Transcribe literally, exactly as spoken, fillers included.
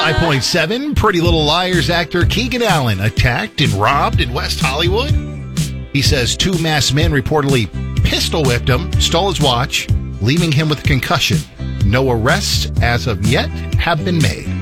five point seven, Pretty Little Liars actor Keegan Allen attacked and robbed in West Hollywood. He says two masked men reportedly pistol whipped him, stole his watch, leaving him with a concussion. No arrests as of yet have been made.